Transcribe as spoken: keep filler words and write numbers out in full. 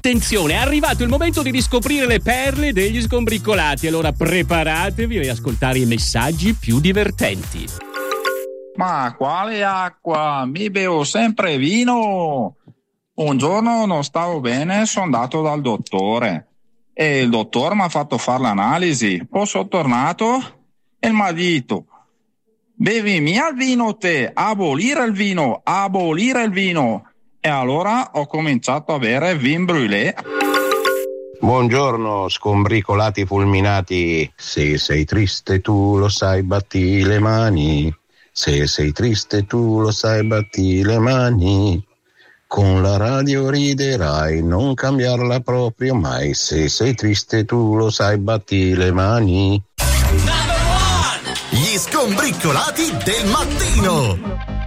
Attenzione, è arrivato il momento di riscoprire le perle degli sgombriccolati. Allora preparatevi ad ascoltare i messaggi più divertenti. Ma quale acqua? Mi bevo sempre vino. Un giorno non stavo bene, sono andato dal dottore e il dottore mi ha fatto fare l'analisi. Poi sono tornato e mi ha detto: bevi mia il vino te, abolire il vino, abolire il vino. E allora ho cominciato a bere vin brûlé. Buongiorno sgombricolati fulminati. Se sei triste tu lo sai, batti le mani. Se sei triste tu lo sai, batti le mani. Con la radio riderai, non cambiarla proprio mai. Se sei triste tu lo sai, batti le mani. Gli sgombriccolati del mattino.